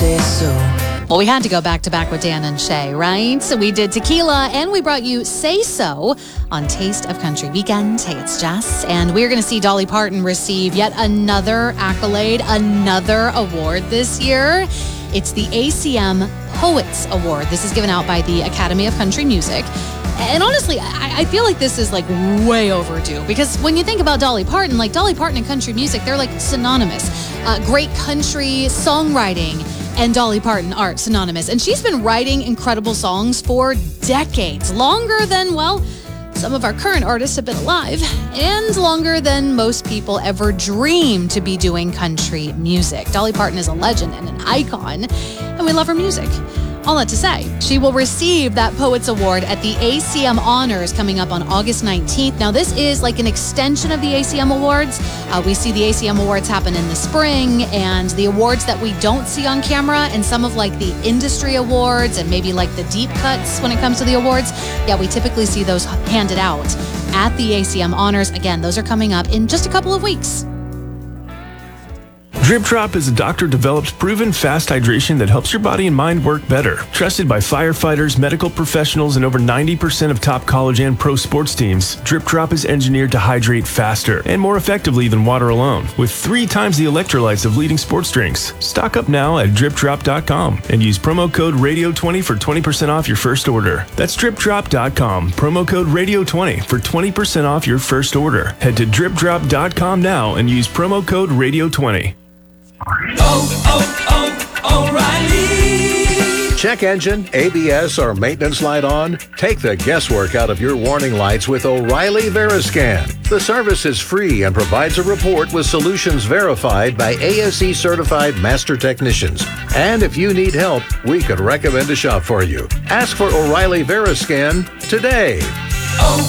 say so. Well, we had to go back to back with Dan and Shay, right? So we did Tequila, and we brought you Say So on Taste of Country Weekend. Hey, it's Jess, and we're going to see Dolly Parton receive yet another accolade, another award this year. It's the ACM Poets Award. This is given out by the Academy of Country Music. And honestly, I feel like this is like way overdue, because when you think about Dolly Parton, like Dolly Parton and country music, they're like synonymous. Great country songwriting and Dolly Parton are synonymous. And she's been writing incredible songs for decades, longer than, well, some of our current artists have been alive, and longer than most people ever dreamed to be doing country music. Dolly Parton is a legend and an icon, and we love her music. All that to say, she will receive that Poets Award at the ACM Honors coming up on August 19th. Now, this is like an extension of the ACM Awards. We see the ACM Awards happen in the spring, and the awards that we don't see on camera, and some of like the industry awards and maybe like the deep cuts when it comes to the awards, yeah, we typically see those handed out at the ACM Honors. Again, those are coming up in just a couple of weeks. Drip Drop is a doctor-developed, proven fast hydration that helps your body and mind work better. Trusted by firefighters, medical professionals, and over 90% of top college and pro sports teams, Drip Drop is engineered to hydrate faster and more effectively than water alone, with 3 times the electrolytes of leading sports drinks. Stock up now at dripdrop.com and use promo code RADIO20 for 20% off your first order. That's dripdrop.com, promo code RADIO20 for 20% off your first order. Head to dripdrop.com now and use promo code RADIO20. O'Reilly. Check engine, ABS, or maintenance light on? Take the guesswork out of your warning lights with O'Reilly Veriscan. The service is free and provides a report with solutions verified by ASE certified master technicians. And if you need help, we could recommend a shop for you. Ask for O'Reilly Veriscan today.